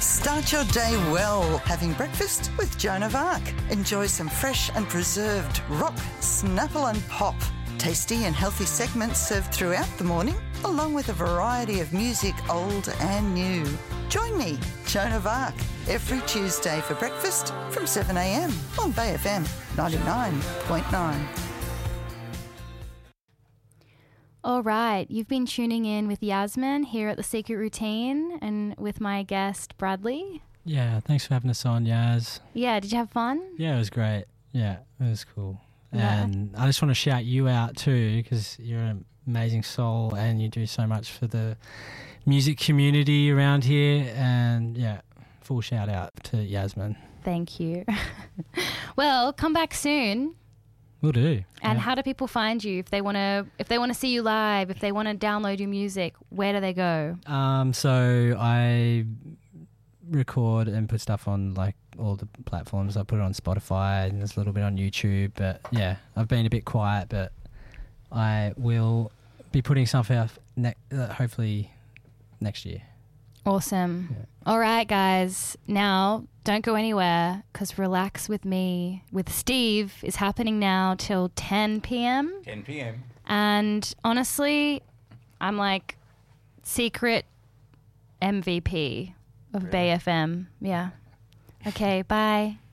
Start your day well, having breakfast with Joan of Arc. Enjoy some fresh and preserved rock, snapple and pop. Tasty and healthy segments served throughout the morning, along with a variety of music, old and new. Join me, Joan of Arc, every Tuesday for breakfast from 7 a.m. on Bay FM 99.9. All right, you've been tuning in with Yasmin here at The Secret Routine and with my guest Bradley. Yeah, thanks for having us on, Yaz. Yeah, did you have fun? Yeah, it was great. Yeah, it was cool. Yeah. And I just want to shout you out too, because you're an amazing soul and you do so much for the music community around here. And yeah, full shout out to Yasmin. Thank you. Well, come back soon. Will do. And how do people find you if they want to see you live, if they want to download your music? Where do they go? So I record and put stuff on like all the platforms. I put it on Spotify and there's a little bit on YouTube. But yeah, I've been a bit quiet, but I will be putting stuff out hopefully next year. Awesome. Yeah. All right, guys. Now, don't go anywhere because Relax With Me with Steve is happening now till 10 p.m. 10 p.m. And honestly, I'm like secret MVP of Bay FM. Yeah. Okay, bye.